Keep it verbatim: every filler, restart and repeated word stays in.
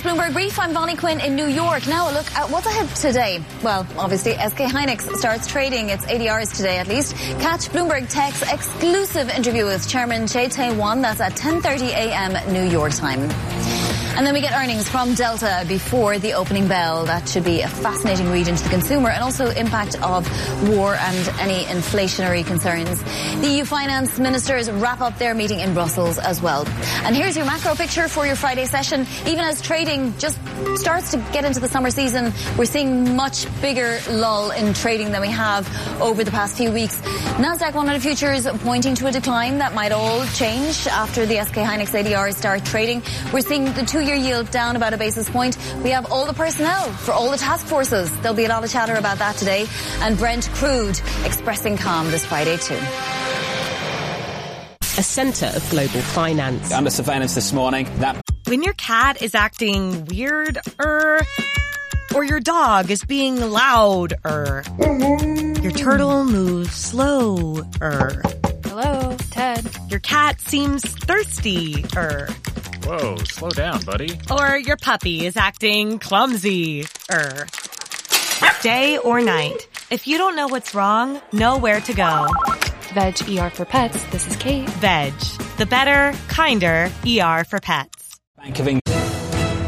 Bloomberg Brief. I'm Bonnie Quinn in New York. Now a look at what's ahead today. Well, obviously, S K Hynix starts trading its A D Rs today at least. Catch Bloomberg Tech's exclusive interview with Chairman Chae Tae-won. That's at ten thirty a.m. New York time. And then we get earnings from Delta before the opening bell. That should be a fascinating read into the consumer and also impact of war and any inflationary concerns. The E U finance ministers wrap up their meeting in Brussels as well. And here's your macro picture for your Friday session. Even as trading just starts to get into the summer season, we're seeing much bigger lull in trading than we have over the past few weeks. Nasdaq one hundred futures pointing to a decline. That might all change after the S K Hynix A D Rs start trading. We're seeing the two-year yield down about a basis point. We have all the personnel for all the task forces. There'll be a lot of chatter about that today. And Brent crude expressing calm this Friday too. A centre of global finance. Under surveillance this morning. That when your cat is acting weird, er, or your dog is being loud, er, your turtle moves slow, er. Hello, Ted. Your cat seems thirsty, er. Whoa, slow down, buddy. Or your puppy is acting clumsy, er. Day or night, if you don't know what's wrong, know where to go. Veg E R for Pets. This is Kate. Veg, the better, kinder E R for pets. Bank of England.